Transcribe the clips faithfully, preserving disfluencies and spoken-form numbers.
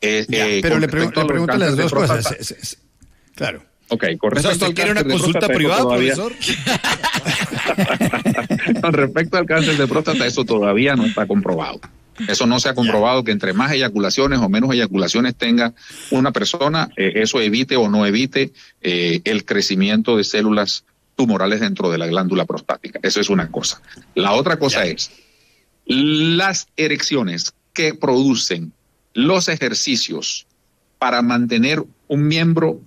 Eh, eh, pero le, pregun- le pregunto las dos cosas. Es, es, claro. Ok, con respecto al quiere una consulta próstata, privada, todavía... profesor? Con respecto al cáncer de próstata, eso todavía no está comprobado. Eso no se ha comprobado, que entre más eyaculaciones o menos eyaculaciones tenga una persona, eh, eso evite o no evite eh, el crecimiento de células tumorales dentro de la glándula prostática. Eso es una cosa. La otra cosa ya. es las erecciones que producen los ejercicios para mantener un miembro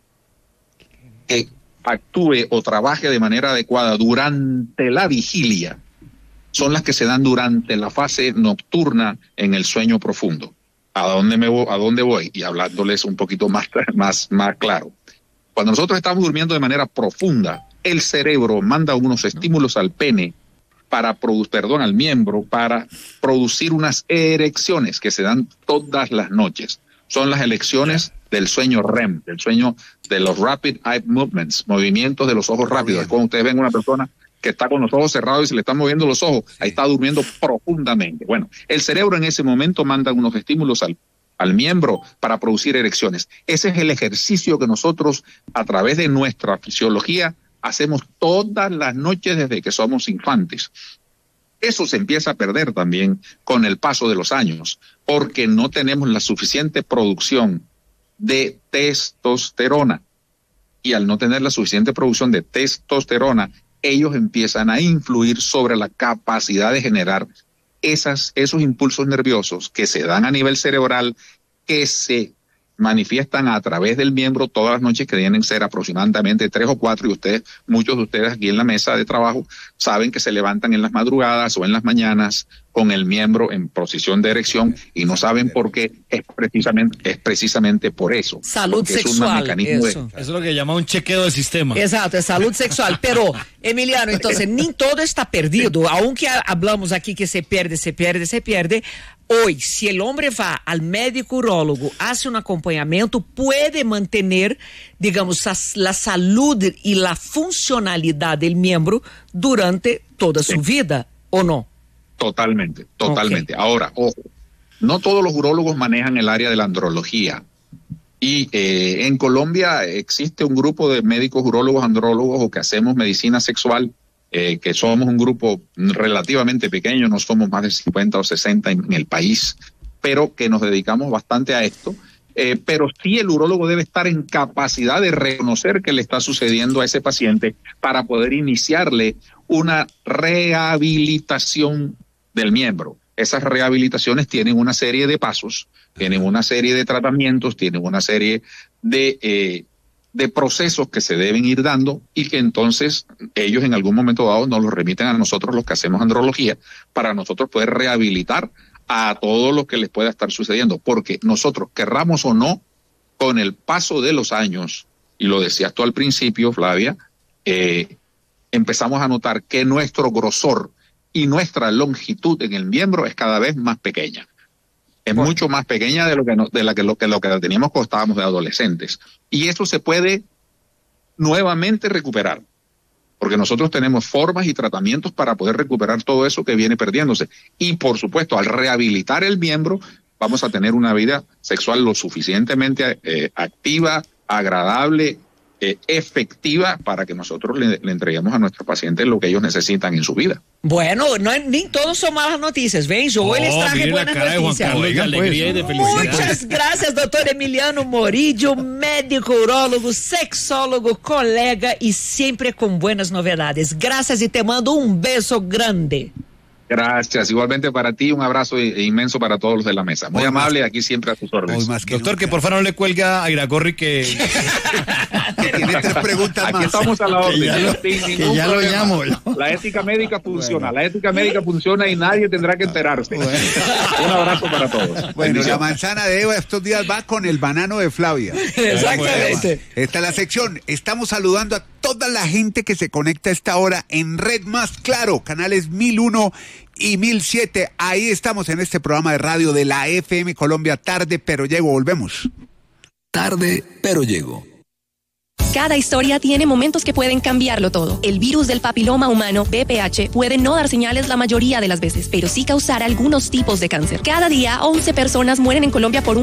que actúe o trabaje de manera adecuada durante la vigilia son las que se dan durante la fase nocturna en el sueño profundo. ¿A dónde me voy? ¿A dónde voy? Y hablándoles un poquito más, más, más claro. Cuando nosotros estamos durmiendo de manera profunda, el cerebro manda unos estímulos al pene para producir, perdón, al miembro para producir unas erecciones que se dan todas las noches. Son las elecciones del sueño R E M, del sueño de los Rapid Eye Movements, movimientos de los ojos rápidos. Cuando ustedes ven una persona que está con los ojos cerrados y se le están moviendo los ojos, sí. ahí está durmiendo profundamente. Bueno, el cerebro en ese momento manda unos estímulos al, al miembro para producir erecciones. Ese es el ejercicio que nosotros, a través de nuestra fisiología, hacemos todas las noches desde que somos infantes. Eso se empieza a perder también con el paso de los años, porque no tenemos la suficiente producción de testosterona. Y al no tener la suficiente producción de testosterona, ellos empiezan a influir sobre la capacidad de generar esas, esos impulsos nerviosos que se dan a nivel cerebral, que se manifiestan a través del miembro todas las noches, que deben ser aproximadamente tres o cuatro, y ustedes, muchos de ustedes aquí en la mesa de trabajo, saben que se levantan en las madrugadas o en las mañanas con el miembro en posición de erección y no saben por qué, es precisamente, es precisamente por eso. Salud sexual, es eso. De... Eso es lo que llama un chequeo del sistema. Exacto, es salud sexual. Pero, Emiliano, entonces, ni todo está perdido, aunque hablamos aquí que se pierde, se pierde, se pierde. Hoy, si el hombre va al médico urólogo, hace un acompañamiento, puede mantener, digamos, la salud y la funcionalidad del miembro durante toda sí. su vida, ¿o no? Totalmente, totalmente. Okay. Ahora, ojo, no todos los urólogos manejan el área de la andrología. Y eh, en Colombia existe un grupo de médicos urólogos, andrólogos, o que hacemos medicina sexual, Eh, que somos un grupo relativamente pequeño, no somos más de cincuenta o sesenta en, en el país, pero que nos dedicamos bastante a esto. Eh, pero sí, el urólogo debe estar en capacidad de reconocer qué le está sucediendo a ese paciente para poder iniciarle una rehabilitación del miembro. Esas rehabilitaciones tienen una serie de pasos, tienen una serie de tratamientos, tienen una serie de... Eh, de procesos que se deben ir dando y que entonces ellos en algún momento dado nos los remiten a nosotros, los que hacemos andrología, para nosotros poder rehabilitar a todo lo que les pueda estar sucediendo, porque nosotros, querramos o no, con el paso de los años, y lo decías tú al principio, Flavia, eh, empezamos a notar que nuestro grosor y nuestra longitud en el miembro es cada vez más pequeña. Es bueno. mucho más pequeña de lo que no, de la que lo que lo que teníamos cuando estábamos de adolescentes. Y eso se puede nuevamente recuperar, porque nosotros tenemos formas y tratamientos para poder recuperar todo eso que viene perdiéndose. Y por supuesto, al rehabilitar el miembro, vamos a tener una vida sexual lo suficientemente eh, activa, agradable, eh, efectiva, para que nosotros le, le entreguemos a nuestros pacientes lo que ellos necesitan en su vida. Bueno, no, ni todos son malas noticias. Ven, yo hoy oh, les traje buenas noticias. Carlos, de alegría y de felicidad. Muchas gracias, doctor Emiliano Morillo, médico, urólogo, sexólogo, colega y siempre con buenas novedades. Gracias y te mando un beso grande. Gracias, igualmente para ti, un abrazo inmenso para todos los de la mesa. Muy hoy amable, más, aquí siempre a tus órdenes. Que Doctor, nunca. Que por favor no le cuelga a Iragorri que... que tiene tres preguntas aquí más. Aquí estamos a la orden. Que ya lo, que ya lo llamo. La ética médica funciona, bueno. la ética médica funciona y nadie tendrá que enterarse. Bueno. Un abrazo para todos. Bueno, la manzana de Eva estos días va con el banano de Flavia. Exactamente. Esta es la sección. Estamos saludando a toda la gente que se conecta a esta hora en Red Más Claro, canales mil uno y mil siete. Ahí estamos en este programa de radio de la F M Colombia. Tarde, pero llego. Volvemos. Tarde, pero llego. Cada historia tiene momentos que pueden cambiarlo todo. El virus del papiloma humano, V P H, puede no dar señales la mayoría de las veces, pero sí causar algunos tipos de cáncer. Cada día, once personas mueren en Colombia por un